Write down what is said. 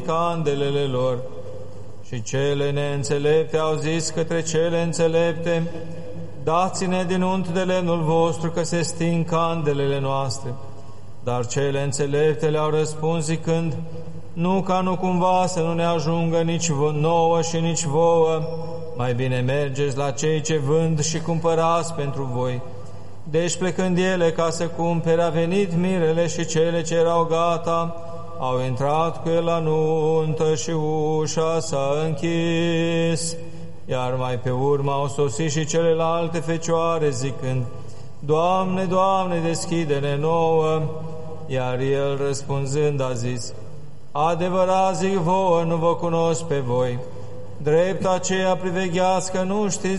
candelele lor. Și cele neînțelepte au zis către cele înțelepte: dați-ne din unt de lemnul vostru, că se sting candelele noastre. Dar cele înțelepte le-au răspuns zicând: nu ca nu cumva să nu ne ajungă nici nouă și nici vouă, mai bine mergeți la cei ce vând și cumpărați pentru voi. Deci plecând ele ca să cumpere, a venit mirele și cele ce erau gata au intrat cu el la nuntă și ușa s-a închis. Iar mai pe urmă au sosit și celelalte fecioare zicând: Doamne, Doamne, deschide-ne nouă. Iar el răspunzând a zis: adevărat zic vouă, nu vă cunosc pe voi. Drept aceea privegheați, că nu știți